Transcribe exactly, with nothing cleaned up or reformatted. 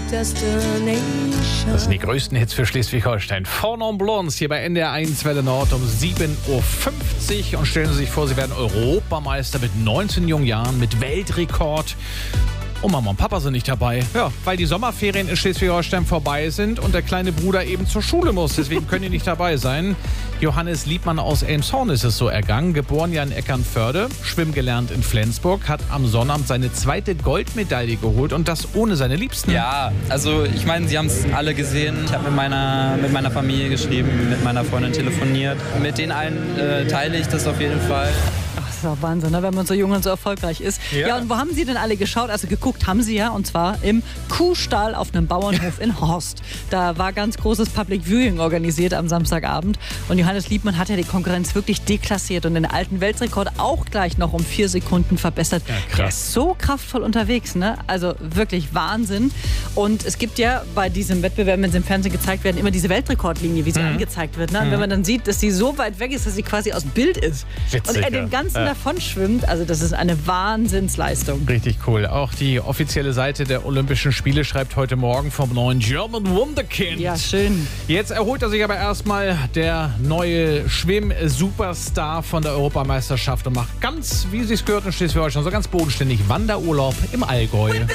Das sind die größten Hits für Schleswig-Holstein. Fornon Blondes hier bei N D R eins Welle Nord um sieben Uhr fünfzig. Und stellen Sie sich vor, Sie werden Europameister mit neunzehn jungen Jahren, mit Weltrekord. Und Mama und Papa sind nicht dabei. Ja, weil die Sommerferien in Schleswig-Holstein vorbei sind und der kleine Bruder eben zur Schule muss. Deswegen können die nicht dabei sein. Johannes Liebmann aus Elmshorn ist es so ergangen. Geboren ja in Eckernförde, schwimmen gelernt in Flensburg, hat am Sonnabend seine zweite Goldmedaille geholt und das ohne seine Liebsten. Ja, also ich meine, Sie haben es alle gesehen. Ich habe mit meiner, mit meiner Familie geschrieben, mit meiner Freundin telefoniert. Mit den allen äh, teile ich das auf jeden Fall. Das ist auch Wahnsinn, ne? Wenn man so jung und so erfolgreich ist. Ja. ja, und wo haben Sie denn alle geschaut? Also geguckt haben Sie ja, und zwar im Kuhstall auf einem Bauernhof in Horst. Da war ganz großes Public Viewing organisiert am Samstagabend. Und Johannes Liebmann hat ja die Konkurrenz wirklich deklassiert und den alten Weltrekord auch gleich noch um vier Sekunden verbessert. Ja, krass. Der ist so kraftvoll unterwegs, ne? Also wirklich Wahnsinn. Und es gibt ja bei diesem Wettbewerb, wenn sie im Fernsehen gezeigt werden, immer diese Weltrekordlinie, wie sie mhm. angezeigt wird. Ne? Und wenn man dann sieht, dass sie so weit weg ist, dass sie quasi aus Bild ist. Witzig, und er den ganzen ja. davon schwimmt, also das ist eine Wahnsinnsleistung. Richtig cool. Auch die offizielle Seite der Olympischen Spiele schreibt heute Morgen vom neuen German Wunderkind. Ja, schön. Jetzt erholt er sich aber erstmal, der neue Schwimm-Superstar von der Europameisterschaft und macht ganz, wie sie es gehört in Schleswig-Holstein, so ganz bodenständig Wanderurlaub im Allgäu.